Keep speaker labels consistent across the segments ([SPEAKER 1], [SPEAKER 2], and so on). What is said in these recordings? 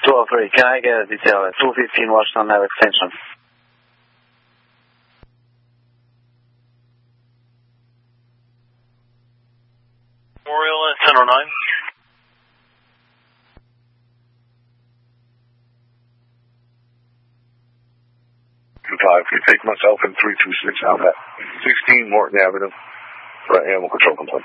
[SPEAKER 1] 203, can I get a detail at 215 Washington Ave extension?
[SPEAKER 2] Memorial at 1009.
[SPEAKER 3] You take myself in 326 out at 16 Morton Avenue for an animal control complaint.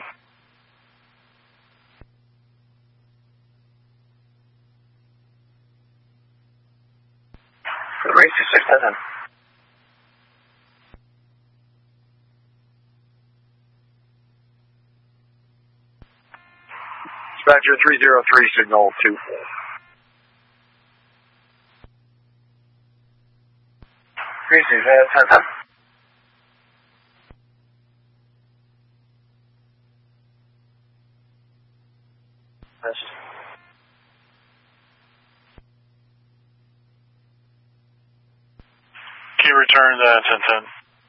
[SPEAKER 4] Race 2610.
[SPEAKER 3] Dispatcher 303, signal 2.
[SPEAKER 4] Greasy, 1010.
[SPEAKER 2] Key returned 1010.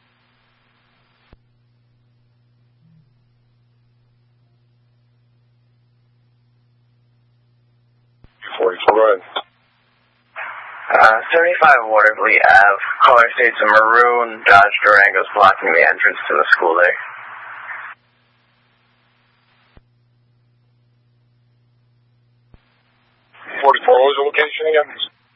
[SPEAKER 3] Go ahead.
[SPEAKER 4] 75 Waterley Ave. Caller states a maroon Dodge Durango is blocking the entrance to the school there.
[SPEAKER 3] What was the location again?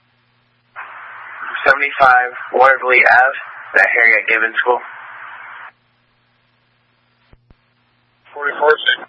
[SPEAKER 4] 75 Waterley Ave, the Harriet Gibbons School.
[SPEAKER 3] 44,